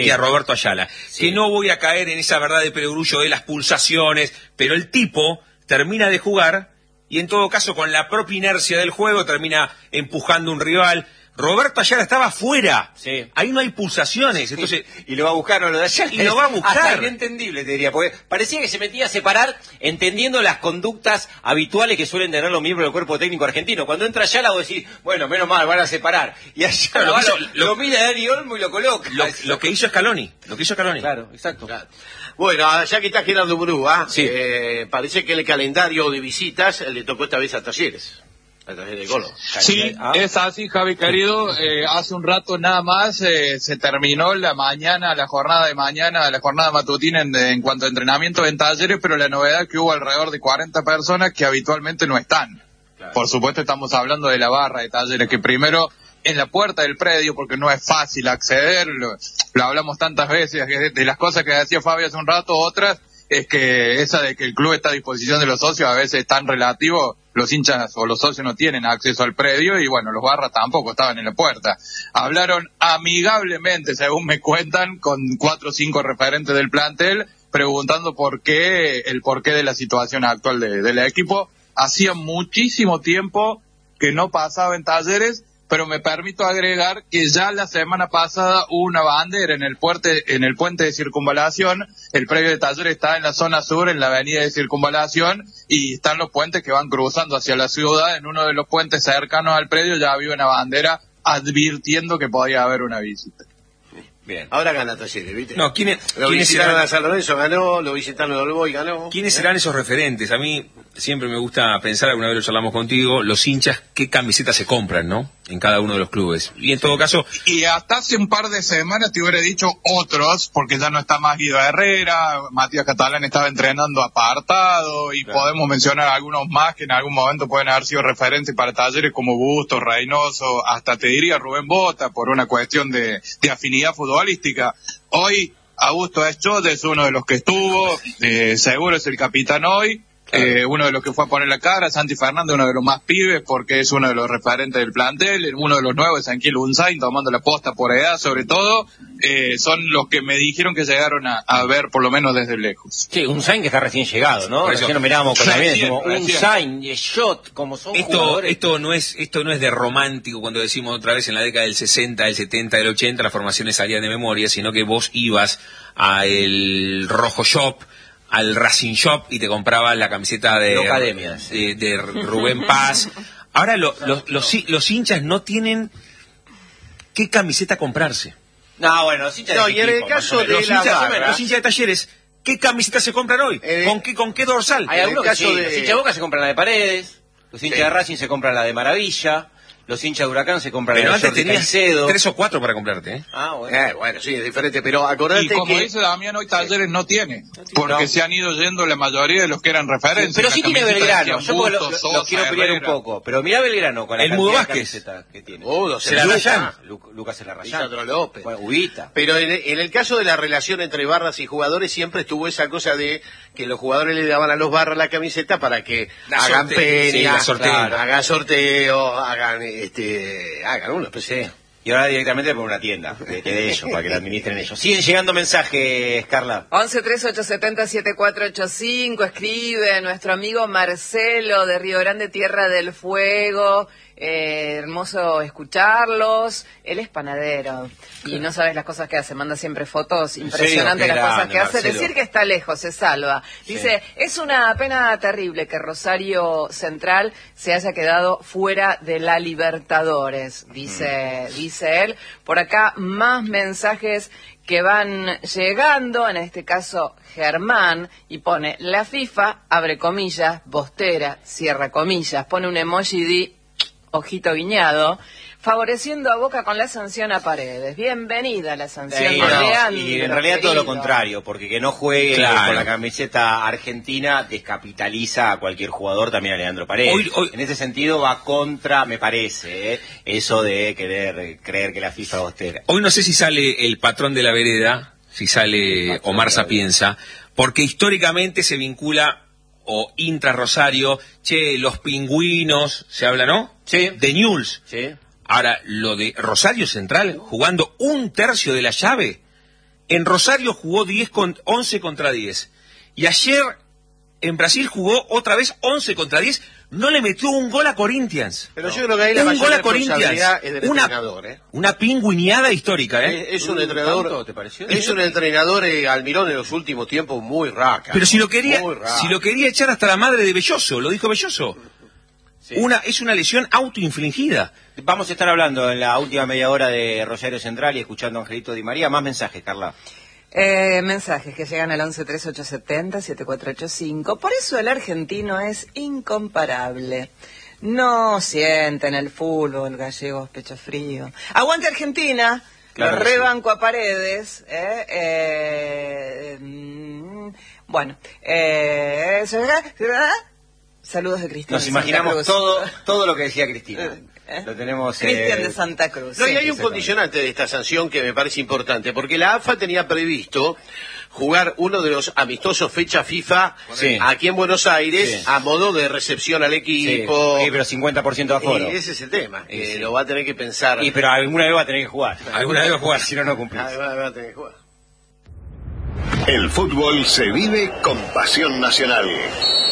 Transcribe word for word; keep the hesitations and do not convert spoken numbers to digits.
y a Roberto Ayala. Sí. Que no voy a caer en esa verdad de perogrullo de las pulsaciones, pero el tipo termina de jugar y en todo caso con la propia inercia del juego termina empujando un rival. Roberto Ayala estaba afuera, sí. Ahí no hay pulsaciones, entonces y lo va a buscar, no lo de Ayala. Y lo va a buscar. Hasta inentendible, te diría, porque parecía que se metía a separar entendiendo las conductas habituales que suelen tener los miembros del cuerpo técnico argentino. Cuando entra Ayala vos decís, bueno, menos mal, van a separar. Y Ayala lo, hizo, lo, lo mira a Dani Olmo y lo coloca. Lo, lo que hizo Scaloni, lo que hizo Scaloni. Claro, exacto. Claro. Bueno, ya que está Gerardo Murúa, ¿ah? Sí. eh, parece que el calendario de visitas le tocó esta vez a Talleres. De Colo. Sí, ¿Ah? Es así, Javi querido. Eh, hace un rato nada más eh, se terminó la mañana, la jornada de mañana, la jornada matutina en, en cuanto a entrenamiento en Talleres, pero la novedad es que hubo alrededor de cuarenta personas que habitualmente no están. Claro. Por supuesto estamos hablando de la barra de Talleres, que primero en la puerta del predio, porque no es fácil acceder, lo, lo hablamos tantas veces, de, de las cosas que decía Fabio hace un rato, otras es que esa de que el club está a disposición de los socios a veces es tan relativo, los hinchas o los socios no tienen acceso al predio y bueno, los barras tampoco estaban en la puerta. Hablaron amigablemente, según me cuentan, con cuatro o cinco referentes del plantel, preguntando por qué, el porqué de la situación actual de, del equipo. Hacía muchísimo tiempo que no pasaba en Talleres, pero me permito agregar que ya la semana pasada hubo una bandera en el puente, en el puente de circunvalación. El predio de Talleres está en la zona sur, en la avenida de circunvalación, y están los puentes que van cruzando hacia la ciudad. En uno de los puentes cercanos al predio ya había una bandera advirtiendo que podía haber una visita. Bien. Ahora gana Talleres, ¿viste? No, ¿quiénes, lo ¿quiénes visitaron serán? a San Lorenzo, ganó, lo visitaron a Olboy, ganó. ¿Quiénes ¿eh? serán esos referentes? A mí siempre me gusta pensar, alguna vez lo charlamos contigo, los hinchas, qué camisetas se compran, ¿no? En cada uno de los clubes. Y en todo caso... Y hasta hace un par de semanas te hubiera dicho otros, porque ya no está más Guido Herrera, Matías Catalán estaba entrenando apartado, y claro, podemos mencionar algunos más que en algún momento pueden haber sido referentes para Talleres, como Bustos, Reynoso, hasta te diría Rubén Bota, por una cuestión de, de afinidad futbolística. Hoy Augusto Eschot es uno de los que estuvo, eh, seguro es el capitán hoy, claro. eh, uno de los que fue a poner la cara, Santi Fernández, uno de los más pibes porque es uno de los referentes del plantel, uno de los nuevos es Sanquiel Unzain, tomando la posta por edad sobre todo, eh, son los que me dijeron que llegaron a, a ver por lo menos desde lejos. Sí, Unzain que está recién llegado, ¿no? Por eso, recién lo mirábamos con la vida, decimos recién. Unzain y Eschot, como son esto, jugadores. Esto no es, esto no es de romántico cuando decimos otra vez en la década del sesenta, del setenta, del ochenta, las formaciones salían de memoria, sino que vos ibas a el Rojo Shop, al Racing Shop y te comprabas la camiseta de, Academia, de, de Rubén Paz. Ahora lo, lo, los, los hinchas no tienen qué camiseta comprarse. No, bueno, los hinchas no, de y en el equipo, caso de los, la hinchas, barra, los hinchas de Talleres, ¿qué camiseta se compran hoy? Eh, ¿Con qué, con qué dorsal? hay algunos que sí, caso de- los hinchas de Boca se compran la de Paredes, los hinchas Sí. de Racing se compran la de Maravilla, los hinchas de Huracán se compran Pero la de antes Jordi tenías Caicedo. tres o cuatro para comprarte, ¿eh? Ah, bueno. Eh, bueno, sí, es diferente, pero acordate Y como que... dice Damián, hoy Talleres no tiene, porque No. se han ido yendo la mayoría de los que eran referentes. Pero La sí tiene camiseta Belgrano, decía yo porque lo, Bustos, lo- lo Sosa, quiero pelear un Herrera. poco, pero mira Belgrano con la El cantidad Mudo de Vázquez. camisetas que tiene. Mudo, Celarayán. Lu- Lucas Celarayán. Lisandro López. Bueno, Ubita. Pero en el, en el caso de la relación entre barras y jugadores siempre estuvo esa cosa de que los jugadores le daban a los barras la camiseta para que La hagan sorte- peña, sí, la sorteen. claro, hagan sorteo, hagan este, hagan una especie de... Y ahora directamente por una tienda, que que de ellos, para que la administren ellos. Siguen llegando mensajes, Carla. once tres ocho siete cero siete cuatro ocho cinco, escribe nuestro amigo Marcelo de Río Grande, Tierra del Fuego. Eh, hermoso escucharlos. Él es panadero y no sabes las cosas que hace, manda siempre fotos impresionantes, Qué las cosas grande, que hace. Marcelo. Decir que está lejos se salva. Dice, es una pena terrible que Rosario Central se haya quedado fuera de la Libertadores, dice, dice él. Por acá más mensajes que van llegando, en este caso Germán, y pone, la FIFA, abre comillas, bostera, cierra comillas, pone un emoji de ojito guiñado, favoreciendo a Boca con la sanción a Paredes. Bienvenida la sanción Sí, de no, Leandro, y en realidad todo lo querido. contrario, porque que no juegue Claro. con la camiseta argentina descapitaliza a cualquier jugador, también a Leandro Paredes. Hoy- hoy- En ese sentido va contra, me parece, ¿eh? eso de querer eh, creer que la FIFA es bostera. Hoy no sé si sale el patrón de la vereda, si sale Omar Sapienza, porque históricamente se vincula o intra Rosario, che, los pingüinos, se habla, ¿no? Sí. De Newell's. ¿Sí? Ahora, lo de Rosario Central, jugando un tercio de la llave, En Rosario jugó diez con, once contra diez. Y ayer en Brasil jugó otra vez once contra diez. No le metió un gol a Corinthians. Pero no. yo creo que ahí la un mayor responsabilidad es del una, entrenador. ¿eh? Una pingüineada histórica. ¿eh? Es, es un entrenador, ¿Tanto, te pareció? Es un entrenador, eh, Almirón, en los últimos tiempos muy raca. Pero si lo quería, si lo quería echar hasta la madre de Belloso, lo dijo Belloso. Sí. Una, es una lesión autoinfligida. Vamos a estar hablando en la última media hora de Rosario Central y escuchando a Angelito Di María. Más mensajes, Carla. Eh, mensajes que llegan al once tres ocho siete cero siete cuatro ocho cinco. Por eso el argentino es incomparable. No sienten el fútbol, gallegos, pecho frío. Aguante Argentina, claro, lo rebanco sí. a Paredes. Eh, eh, mm, bueno, eh, saludos de Cristina. Nos imaginamos todo, todo lo que decía Cristina. Lo tenemos. Cristian eh... de Santa Cruz. No, sí, y hay un condicionante de esta sanción que me parece importante, porque la A F A tenía previsto jugar uno de los amistosos fecha FIFA sí. aquí en Buenos Aires sí. a modo de recepción al equipo. Sí, sí pero cincuenta por ciento de aforo. Y ese es el tema, que sí. lo va a tener que pensar. Y pero alguna vez va a tener que jugar. Alguna vez va a jugar, si no, no cumplís. Alguna vez va a tener que jugar. El fútbol se vive con pasión nacional.